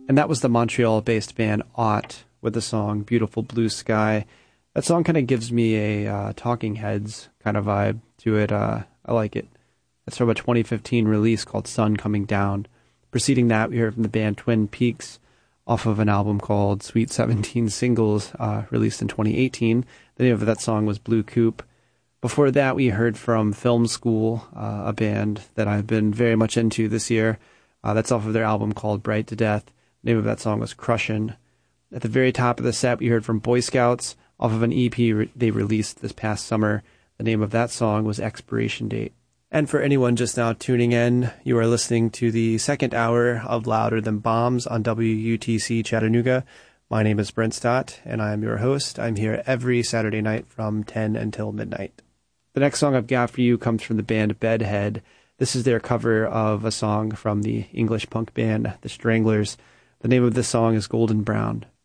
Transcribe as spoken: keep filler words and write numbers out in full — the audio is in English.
And that was the Montreal-based band Ought with the song Beautiful Blue Sky. That song kind of gives me a uh, Talking Heads kind of vibe to it. Uh, I like it. It's from a twenty fifteen release called Sun Coming Down. Preceding that, we heard from the band Twin Peaks off of an album called Sweet seventeen Singles, uh, released in twenty eighteen. The name of that song was Blue Coupe. Before that, we heard from Film School, uh, a band that I've been very much into this year. Uh, that's off of their album called Bright to Death. The name of that song was Crushin'. At the very top of the set, we heard from Boy Scouts off of an E P re- they released this past summer. The name of that song was Expiration Date. And for anyone just now tuning in, you are listening to the second hour of Louder Than Bombs on W U T C Chattanooga. My name is Brent Stott, and I am your host. I'm here every Saturday night from ten until midnight. The next song I've got for you comes from the band Bedhead. This is their cover of a song from the English punk band The Stranglers. The name of this song is Golden Brown.